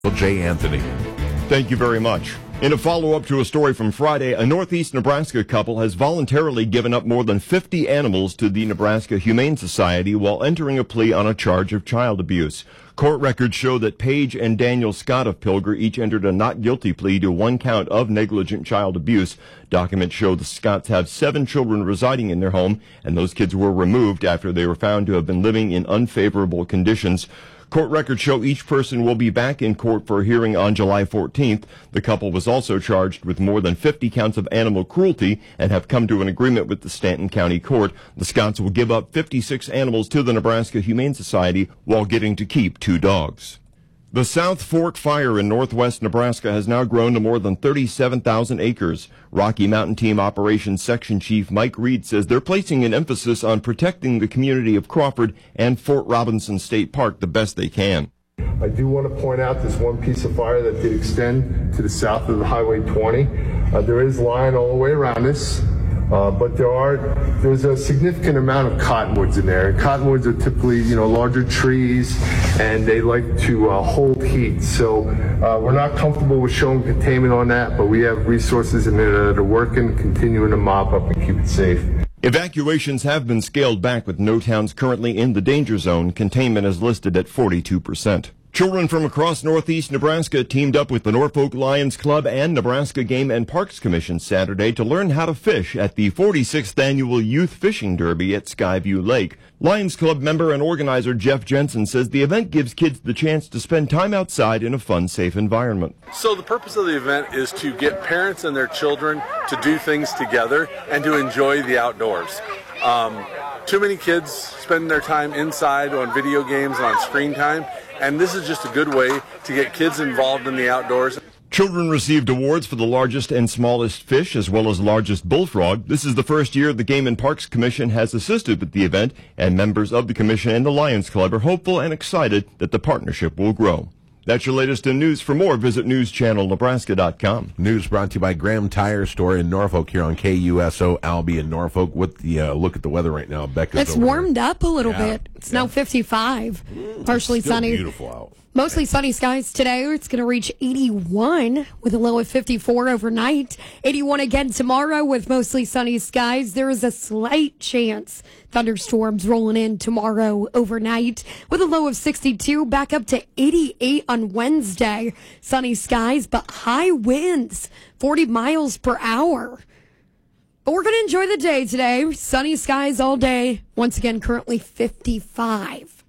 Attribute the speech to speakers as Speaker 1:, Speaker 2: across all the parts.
Speaker 1: Jay Anthony.
Speaker 2: Thank you very much. In a follow-up to a story from Friday, a Northeast Nebraska couple has voluntarily given up more than 50 animals to the Nebraska Humane Society while entering a plea on a charge of child abuse. Court records show that Paige and Daniel Scott of Pilger each entered a not guilty plea to one count of negligent child abuse. Documents show the Scotts have 7 children residing in their home, and those kids were removed after they were found to have been living in unfavorable conditions. Court records show each person will be back in court for a hearing on July 14th. The couple was also charged with more than 50 counts of animal cruelty and have come to an agreement with the Stanton County Court. The Scotts will give up 56 animals to the Nebraska Humane Society while getting to keep 2 dogs. The South Fork fire in northwest Nebraska has now grown to more than 37,000 acres. Rocky Mountain Team Operations Section Chief Mike Reed says they're placing an emphasis on protecting the community of Crawford and Fort Robinson State Park the best they can.
Speaker 3: I do want to point out this one piece of fire that did extend to the south of the Highway 20. There is line all the way around this. But there's a significant amount of cottonwoods in there. And cottonwoods are typically, larger trees, and they like to hold heat. So we're not comfortable with showing containment on that, but we have resources in there that are working, continuing to mop up and keep it safe.
Speaker 2: Evacuations have been scaled back with no towns currently in the danger zone. Containment is listed at 42%. Children from across northeast Nebraska teamed up with the Norfolk Lions Club and Nebraska Game and Parks Commission Saturday to learn how to fish at the 46th Annual Youth Fishing Derby at Skyview Lake. Lions Club member and organizer Jeff Jensen says the event gives kids the chance to spend time outside in a fun, safe environment.
Speaker 4: So the purpose of the event is to get parents and their children to do things together and to enjoy the outdoors. Too many kids spend their time inside on video games and on screen time, and this is just a good way to get kids involved in the outdoors.
Speaker 2: Children received awards for the largest and smallest fish as well as largest bullfrog. This is the first year the Game and Parks Commission has assisted with the event, and members of the commission and the Lions Club are hopeful and excited that the partnership will grow. That's your latest in news. For more, visit newschannelnebraska.com.
Speaker 1: News brought to you by Graham Tire Store in Norfolk here on KUSO Albee in Norfolk. With the look at the weather right now, Becca's
Speaker 5: It's warmed up a little bit. It's now 55, partially
Speaker 1: still
Speaker 5: sunny.
Speaker 1: Beautiful out.
Speaker 5: Mostly sunny skies today. It's going to reach 81 with a low of 54 overnight. 81 again tomorrow with mostly sunny skies. There is a slight chance thunderstorms rolling in tomorrow overnight with a low of 62. Back up to 88 on Wednesday. Sunny skies, but high winds, 40 miles per hour. But we're going to enjoy the day today. Sunny skies all day. Once again, currently 55.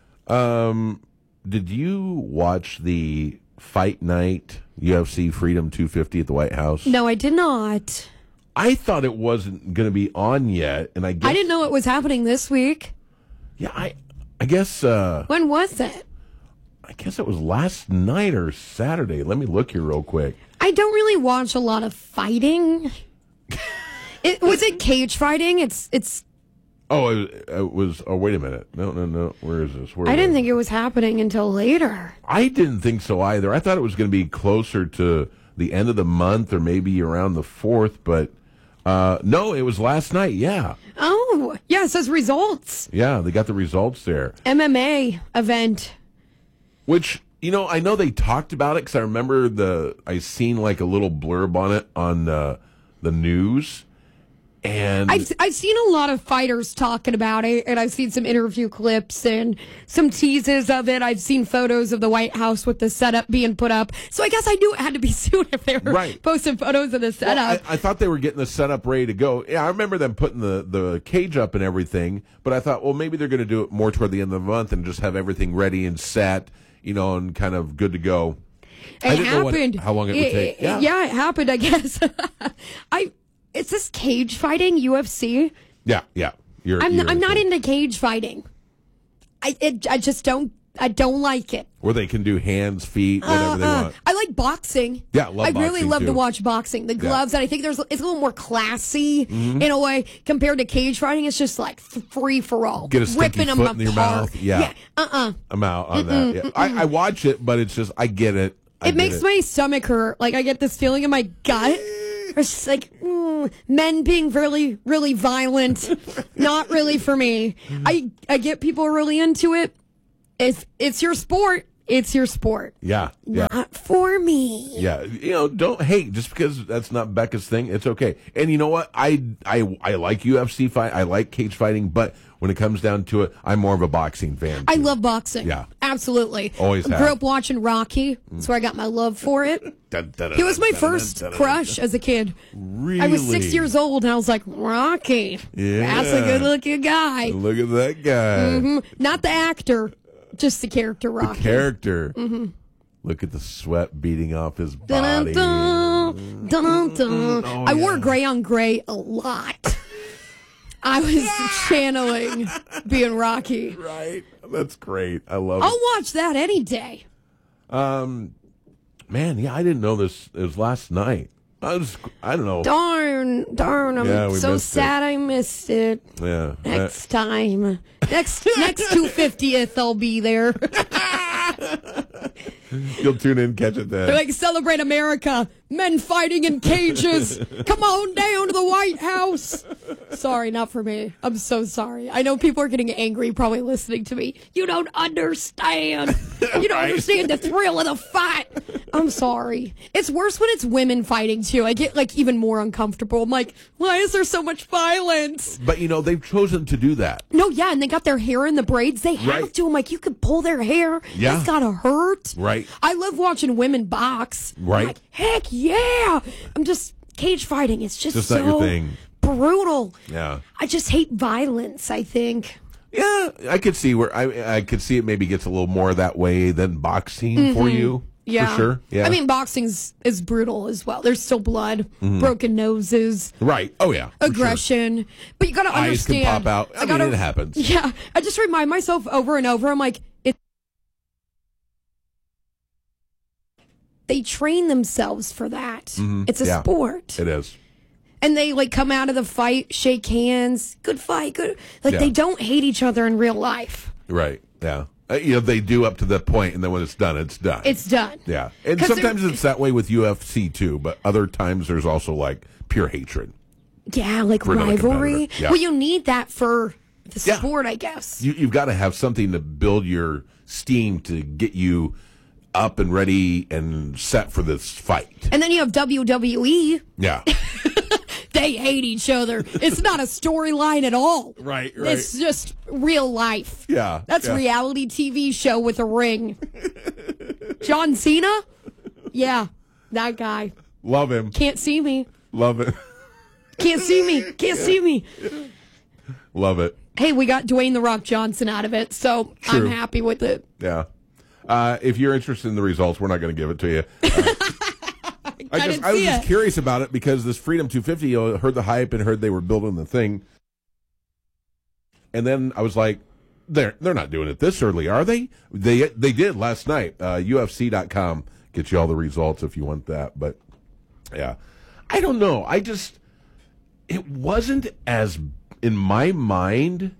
Speaker 1: Did you watch the Fight Night UFC Freedom 250 at the White House?
Speaker 5: No, I did not.
Speaker 1: I thought it wasn't going to be on yet, and I
Speaker 5: didn't know it was happening this week.
Speaker 1: Yeah, I guess.
Speaker 5: When was it?
Speaker 1: I guess it was last night or Saturday. Let me look here real quick.
Speaker 5: I don't really watch a lot of fighting. Was it cage fighting? It's.
Speaker 1: Oh, it was. Oh, wait a minute. No. Where is this?
Speaker 5: I didn't think it was happening until later.
Speaker 1: I didn't think so either. I thought it was going to be closer to the end of the month or maybe around the 4th, but no, it was last night. Yeah.
Speaker 5: Oh, yeah. It says results.
Speaker 1: Yeah, they got the results there.
Speaker 5: MMA event.
Speaker 1: Which, I know they talked about it because I remember I seen like a little blurb on it on the news. And
Speaker 5: I've seen a lot of fighters talking about it, and I've seen some interview clips and some teases of it. I've seen photos of the White House with the setup being put up. So I guess I knew it had to be soon if they were posting photos of the setup.
Speaker 1: Well, I thought they were getting the setup ready to go. Yeah, I remember them putting the cage up and everything, but I thought, well, maybe they're going to do it more toward the end of the month and just have everything ready and set, and kind of good to go.
Speaker 5: It happened.
Speaker 1: How long it would take.
Speaker 5: Yeah, it happened, I guess. Is this cage fighting, UFC?
Speaker 1: Yeah.
Speaker 5: I'm not into cage fighting. I just don't. I don't like it.
Speaker 1: Where they can do hands, feet, whatever they want.
Speaker 5: I like boxing.
Speaker 1: Yeah, I love boxing.
Speaker 5: I really love to watch boxing. The gloves, and I think it's a little more classy in a way compared to cage fighting. It's just like free for all.
Speaker 1: Get a stinky
Speaker 5: ripping
Speaker 1: foot
Speaker 5: them
Speaker 1: in your mouth. Yeah. I'm out on that. Yeah. I watch it, but it's just I get it.
Speaker 5: It makes my stomach hurt. Like I get this feeling in my gut. It's just like men being really, really violent. Not really for me. I get people really into it. If it's your sport, It's your sport.
Speaker 1: Yeah.
Speaker 5: Not for me.
Speaker 1: Yeah, don't hate just because that's not Becca's thing. It's okay. And you know what? I like UFC fight. I like cage fighting, but when it comes down to it, I'm more of a boxing fan.
Speaker 5: I love boxing.
Speaker 1: Yeah.
Speaker 5: Absolutely.
Speaker 1: Always have.
Speaker 5: Grew up watching Rocky. That's where I got my love for it. He was my first crush as a kid.
Speaker 1: Really?
Speaker 5: I was 6 years old, and I was like, Rocky.
Speaker 1: Yeah.
Speaker 5: That's a good-looking guy.
Speaker 1: Look at that guy.
Speaker 5: Not the actor, just the character Rocky.
Speaker 1: Character. Look at the sweat beating off his body.
Speaker 5: Dun, dun, dun. I wore gray on gray a lot. I was channeling being Rocky.
Speaker 1: Right. That's great. I love it.
Speaker 5: I'll watch that any day.
Speaker 1: Man, yeah, I didn't know this. It was last night. I don't know.
Speaker 5: Darn. I'm
Speaker 1: we
Speaker 5: so
Speaker 1: missed
Speaker 5: sad I missed it.
Speaker 1: Yeah.
Speaker 5: Next time. Next 250th, I'll be there.
Speaker 1: You'll tune in, catch it then.
Speaker 5: They're like, celebrate America. Men fighting in cages. Come on down to the White House. Sorry, not for me. I'm so sorry. I know people are getting angry probably listening to me. You don't understand. You don't understand the thrill of the fight. I'm sorry. It's worse when it's women fighting, too. I get, even more uncomfortable. I'm like, why is there so much violence?
Speaker 1: But, they've chosen to do that.
Speaker 5: No, yeah, and they got their hair in the braids. They have to. I'm like, you could pull their hair.
Speaker 1: Yeah.
Speaker 5: That's gotta hurt.
Speaker 1: Right.
Speaker 5: I love watching women box.
Speaker 1: Right.
Speaker 5: I'm like, heck yeah. I'm just, cage fighting. It's just so
Speaker 1: not your thing.
Speaker 5: Brutal.
Speaker 1: Yeah.
Speaker 5: I just hate violence, I think.
Speaker 1: Yeah, I could see where I could see it maybe gets a little more that way than boxing for you.
Speaker 5: Yeah.
Speaker 1: For sure. Yeah.
Speaker 5: I mean, boxing is brutal as well. There's still blood, broken noses.
Speaker 1: Right. Oh, yeah.
Speaker 5: Aggression. But you got to
Speaker 1: Eyes
Speaker 5: understand.
Speaker 1: can pop out. I mean, it happens.
Speaker 5: Yeah. I just remind myself over and over. I'm like, they train themselves for that. It's a sport.
Speaker 1: It is.
Speaker 5: And they come out of the fight, shake hands, good fight, good. They don't hate each other in real life.
Speaker 1: Right. Yeah. They do up to that point, and then when it's done, it's done.
Speaker 5: It's done.
Speaker 1: Yeah. And sometimes it's that way with UFC, too, but other times there's also, pure hatred.
Speaker 5: Yeah, rivalry.
Speaker 1: Yeah.
Speaker 5: Well, you need that for the sport, I guess.
Speaker 1: You've got to have something to build your steam to get you up and ready and set for this fight.
Speaker 5: And then you have WWE.
Speaker 1: Yeah.
Speaker 5: They hate each other. It's not a storyline at all.
Speaker 1: Right.
Speaker 5: It's just real life.
Speaker 1: Yeah.
Speaker 5: That's reality TV show with a ring. John Cena? Yeah, that guy.
Speaker 1: Love him.
Speaker 5: Can't see me.
Speaker 1: Love it.
Speaker 5: Can't see me. Can't see me.
Speaker 1: Love it.
Speaker 5: Hey, we got Dwayne "The Rock" Johnson out of it, so
Speaker 1: True.
Speaker 5: I'm happy with it.
Speaker 1: Yeah. If you're interested in the results, we're not going to give it to you. I was just curious about it because this Freedom 250, heard the hype and heard they were building the thing. And then I was like, they're not doing it this early, are they? They did last night. UFC.com gets you all the results if you want that. But, yeah. I don't know. It wasn't as, in my mind,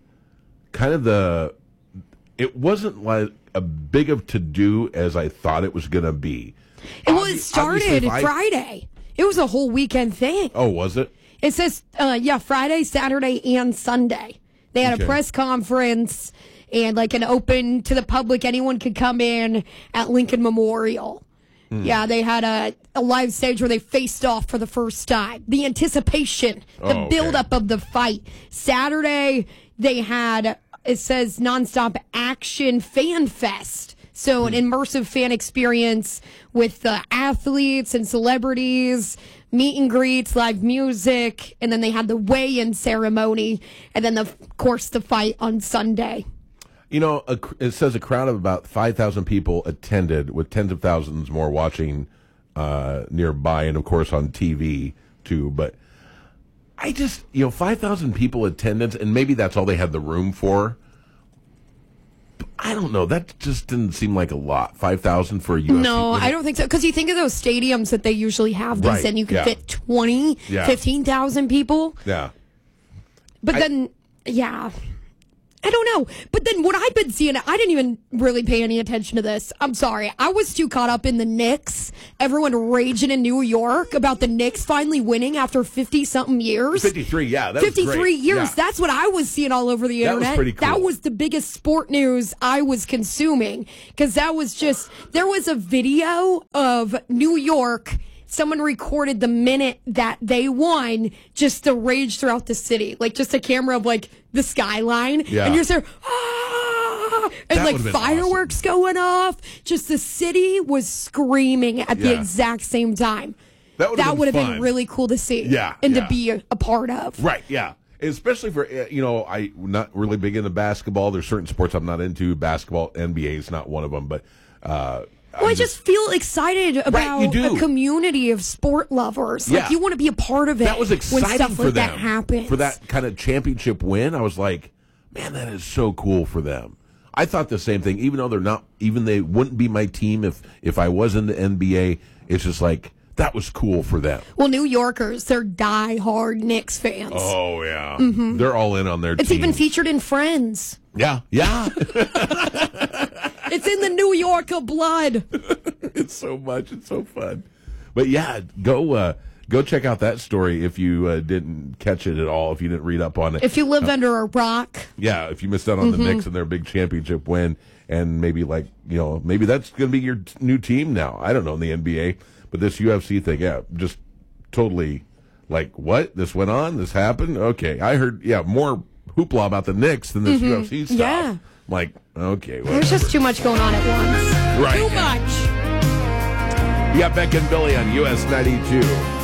Speaker 1: it wasn't like a big of to-do as I thought it was going to be.
Speaker 5: It started Friday. It was a whole weekend thing.
Speaker 1: Oh, was it?
Speaker 5: It says, Friday, Saturday, and Sunday. They had a press conference and an open to the public. Anyone could come in at Lincoln Memorial. Yeah, they had a live stage where they faced off for the first time. The anticipation, the buildup of the fight. Saturday, they had, it says, nonstop action fan fest. So an immersive fan experience with athletes and celebrities, meet and greets, live music, and then they had the weigh-in ceremony, and then, of course, the fight on Sunday.
Speaker 1: It says a crowd of about 5,000 people attended, with tens of thousands more watching nearby, and, of course, on TV, too. But I just, 5,000 people attendance, and maybe that's all they had the room for. I don't know. That just didn't seem like a lot. 5,000 for a UFC.
Speaker 5: No, I don't think so. Because you think of those stadiums that they usually have these, and you can fit 20, 15,000 people.
Speaker 1: Yeah.
Speaker 5: But then, yeah. I don't know. But then what I've been seeing, I didn't even really pay any attention to this. I'm sorry. I was too caught up in the Knicks. Everyone raging in New York about the Knicks finally winning after 50-something years.
Speaker 1: 53, yeah. That
Speaker 5: 53
Speaker 1: was great.
Speaker 5: years.
Speaker 1: Yeah.
Speaker 5: That's what I was seeing all over the internet.
Speaker 1: That was pretty cool.
Speaker 5: That was the biggest sport news I was consuming. Because that was just, there was a video of New York. Someone recorded the minute that they won, just the rage throughout the city. Like, just a camera of, like, the skyline.
Speaker 1: Yeah.
Speaker 5: And you're there, ah! And,
Speaker 1: That
Speaker 5: like,
Speaker 1: would've been
Speaker 5: fireworks going off. Just the city was screaming at the exact same time.
Speaker 1: That
Speaker 5: would have been really cool to see.
Speaker 1: Yeah.
Speaker 5: And to be a part of.
Speaker 1: Right, yeah. Especially for, I'm not really big into basketball. There's certain sports I'm not into. Basketball, NBA is not one of them. But,
Speaker 5: I just feel excited about a community of sport lovers. Like, you want to be a part of it.
Speaker 1: That was exciting
Speaker 5: when stuff
Speaker 1: for
Speaker 5: like
Speaker 1: them.
Speaker 5: that happens.
Speaker 1: For that kind of championship win, I was like, man, that is so cool for them. I thought the same thing, even though they wouldn't be my team if I was in the NBA. It's just like, that was cool for them.
Speaker 5: Well, New Yorkers, they're die-hard Knicks fans.
Speaker 1: Oh, yeah. Mm-hmm. They're all in on their team.
Speaker 5: It's even featured in Friends.
Speaker 1: Yeah, yeah.
Speaker 5: It's in the New Yorker blood.
Speaker 1: It's so much. It's so fun. But yeah, go check out that story if you didn't catch it at all, if you didn't read up on it.
Speaker 5: If you lived under a rock.
Speaker 1: Yeah, if you missed out on the Knicks and their big championship win, and maybe maybe that's going to be your new team now. I don't know in the NBA, but this UFC thing, yeah, just totally like, what? This went on? This happened? Okay. I heard, more hoopla about the Knicks than this UFC stuff.
Speaker 5: Yeah.
Speaker 1: Like, okay. Well,
Speaker 5: There's just too much going on at once.
Speaker 1: Right.
Speaker 5: Too much.
Speaker 1: You got Beck and Billy on US 92.